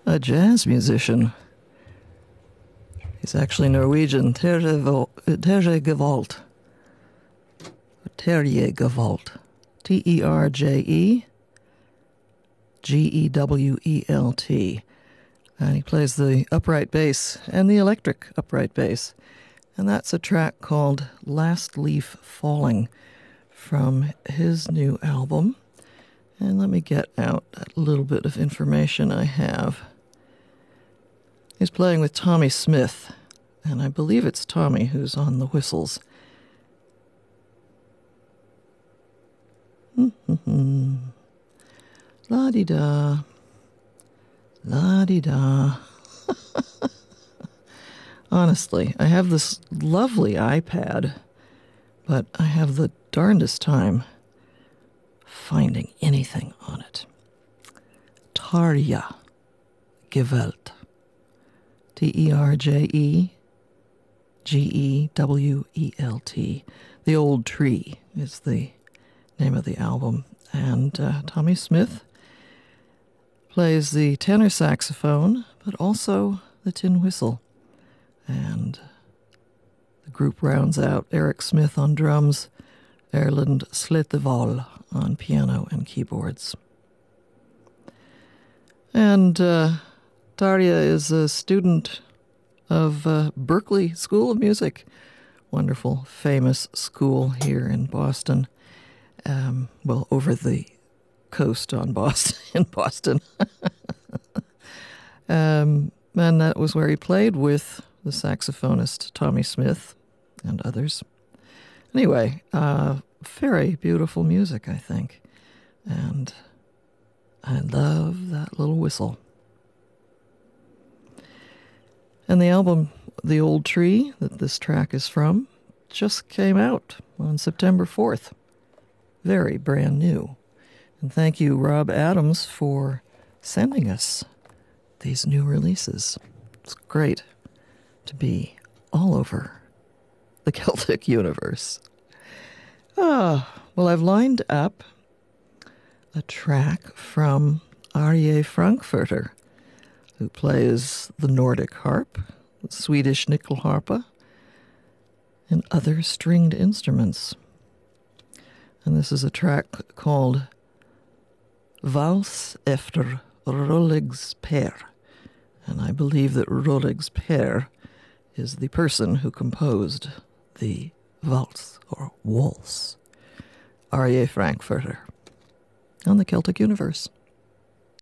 a jazz musician. He's actually Norwegian. Terje Gewalt. Terje Gewalt. Terje Gewelt. And he plays the upright bass and the electric upright bass. And that's a track called Last Leaf Falling from his new album. And let me get out a little bit of information I have. He's playing with Tommy Smith, and I believe it's Tommy who's on the whistles. La-di-da. La-di-da. Honestly, I have this lovely iPad, but I have the darndest time finding anything on it. Terje Gewelt. Terje Gewelt. The Old Tree is the name of the album. And Tommy Smith plays the tenor saxophone, but also the tin whistle. And the group rounds out Eric Smith on drums, Erlend Slettevall on piano and keyboards. And Terje is a student of Berklee School of Music, wonderful, famous school here in Boston. Over the coast on Boston, in Boston. And that was where he played with the saxophonist Tommy Smith and others. Anyway, very beautiful music, I think. And I love that little whistle. And the album, The Old Tree, that this track is from, just came out on September 4th. Very brand new. And thank you, Rob Adams, for sending us these new releases. It's great to be all over the Celtic universe. Well, I've lined up a track from Arje Frankfurter, who plays the Nordic harp, the Swedish nyckelharpa, and other stringed instruments. And this is a track called Vals efter Rolegs Per. And I believe that Rolegs Per is the person who composed the valse or waltz. Arje Frankfurter on the Celtic Universe.